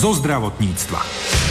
zo zdravotníctva.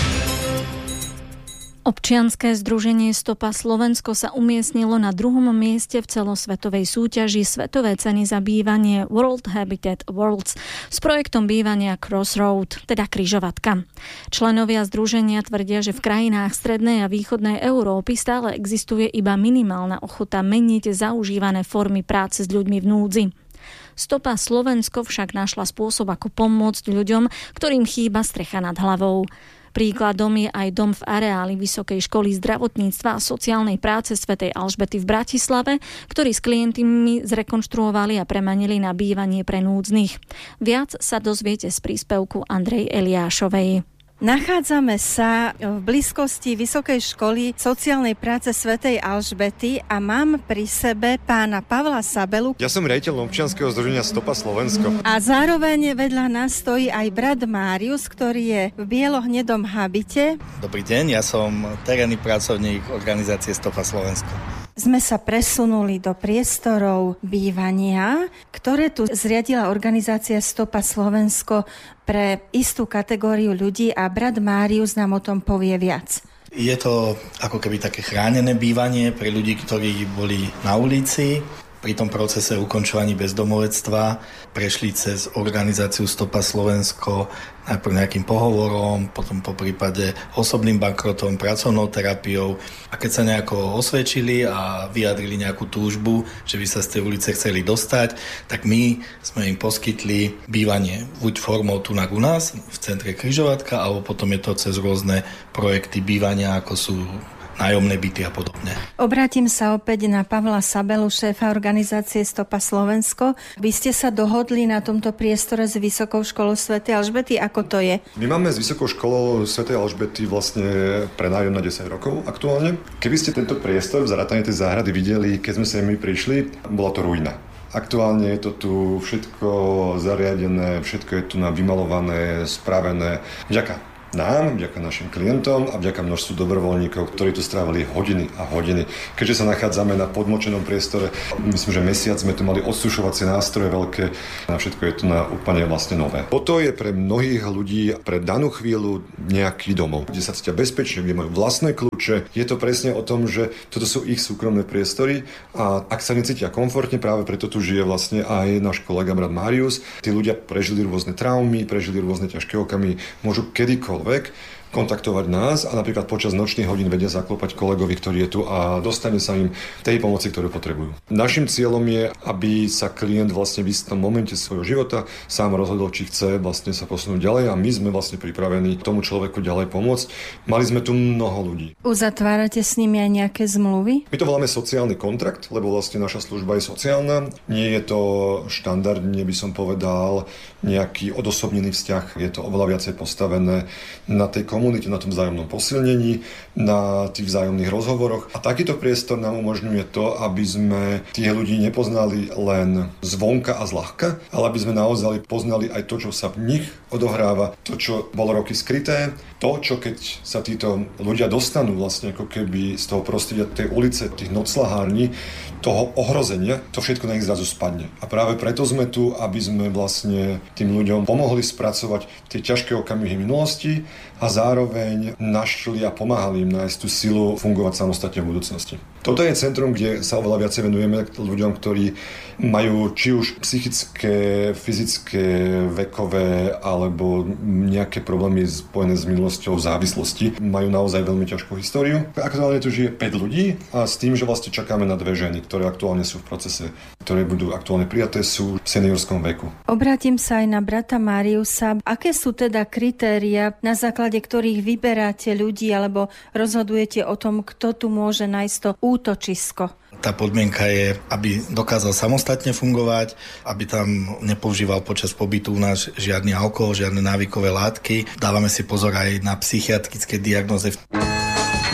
Občianske združenie Stopa Slovensko sa umiestnilo na 2. mieste v celosvetovej súťaži Svetové ceny za bývanie World Habitat Awards s projektom bývania Crossroad, teda križovatka. Členovia združenia tvrdia, že v krajinách strednej a východnej Európy stále existuje iba minimálna ochota meniť zaužívané formy práce s ľuďmi v núdzi. Stopa Slovensko však našla spôsob, ako pomôcť ľuďom, ktorým chýba strecha nad hlavou. Príkladom je aj dom v areáli Vysokej školy zdravotníctva a sociálnej práce svätej Alžbety v Bratislave, ktorý s klientmi zrekonštruovali a premenili na bývanie pre núdznych. Viac sa dozviete z príspevku Andrej Eliášovej. Nachádzame sa v blízkosti Vysokej školy sociálnej práce svätej Alžbety a mám pri sebe pána Pavla Sabelu. Ja som riaditeľ občianskeho združenia Stopa Slovensko. A zároveň vedľa nás stojí aj brat Márius, ktorý je v bielo-hnedom habite. Dobrý deň, ja som terénny pracovník organizácie Stopa Slovensko. Sme sa presunuli do priestorov bývania, ktoré tu zriadila organizácia Stopa Slovensko pre istú kategóriu ľudí a brat Márius nám o tom povie viac. Je to ako keby také chránené bývanie pre ľudí, ktorí boli na ulici. Pri tom procese ukončovaní bezdomovectva prešli cez organizáciu Stopa Slovensko najprv nejakým pohovorom, potom po prípade osobným bankrotom, pracovnou terapiou a keď sa nejako osvedčili a vyjadrili nejakú túžbu, že by sa z tej ulice chceli dostať, tak my sme im poskytli bývanie buď formou tunak u nás v centre Križovatka, alebo potom je to cez rôzne projekty bývania, ako sú nájomné byty a podobne. Obrátim sa opäť na Pavla Sabelu, šéfa organizácie Stopa Slovensko. Vy ste sa dohodli na tomto priestore s Vysokou školou svätej Alžbety. Ako to je? My máme s Vysokou školou svätej Alžbety vlastne prenájom na 10 rokov aktuálne. Keby ste tento priestor v zarátane tej záhrady videli, keď sme sa my prišli, bola to ruina. Aktuálne je to tu všetko zariadené, všetko je tu vymalované, spravené. Vďaka nám, vďaka našim klientom a vďaka množstvu dobrovoľníkov, ktorí tu strávili hodiny a hodiny. Keďže sa nachádzame na podmočenom priestore, myslím, že mesiac sme tu mali odsušovacie nástroje veľké a všetko je tu na úplne vlastne nové. Toto je pre mnohých ľudí pre danú chvíľu nejaký domov, kde sa cítia bezpečne, kde majú vlastné kľúče. Je to presne o tom, že toto sú ich súkromné priestory a ak sa necítia komfortne, práve preto tu žije vlastne aj náš kolega brat Márius. Tí ľudia prežili rôzne traumy, prežili rôzne ťažké okamy, môžu kedykoľvek kontaktovať nás a napríklad počas nočných hodín vedia zaklopať kolegovi, ktorý je tu a dostane sa im tej pomoci, ktorú potrebujú. Našim cieľom je, aby sa klient vlastne v istom momente svojho života sám rozhodol, či chce vlastne sa posunúť ďalej a my sme vlastne pripravení tomu človeku ďalej pomôcť. Mali sme tu mnoho ľudí. Uzatvárate s nimi aj nejaké zmluvy? My to voláme sociálny kontrakt, lebo vlastne naša služba je sociálna. Nie je to štandardne, by som povedal, nejaký odosobnený vzťah. Je to oveľa viacej postavené na tej komunite, na tom vzájomnom posilnení, na tých vzájomných rozhovoroch. A takýto priestor nám umožňuje to, aby sme tých ľudí nepoznali len zvonka a zľahka, ale aby sme naozaj poznali aj to, čo sa v nich odohráva, to, čo bolo roky skryté, to, čo keď sa títo ľudia dostanú vlastne ako keby z toho prostredia tej ulice, tých noclahární, toho ohrozenia, to všetko na nich zrazu spadne. A práve preto sme tu, aby sme vlastne tým ľuďom pomohli spracovať tie ťažké okamihy minulosti a zároveň našli a pomáhali im nájsť tú silu fungovať samostatne v budúcnosti. Toto je centrum, kde sa oveľa viacej venujeme ľuďom, ktorí majú či už psychické, fyzické, vekové alebo nejaké problémy spojené s minulosťou závislosti. Majú naozaj veľmi ťažkú históriu. Aktuálne tu žije 5 ľudí a s tým, že vlastne čakáme na 2 ženy, ktoré aktuálne sú v procese, ktoré budú aktuálne prijaté, sú v seniorskom veku. Obrátim sa aj na brata Máriusa. Aké sú teda kritéria, na základe ktorých vyberáte ľudí alebo rozhodujete o tom, kto tu môže nájsť to útočisko? Tá podmienka je, aby dokázal samostatne fungovať, aby tam nepoužíval počas pobytu u nás žiadny alkohol, žiadne návykové látky. Dávame si pozor aj na psychiatrické diagnózy.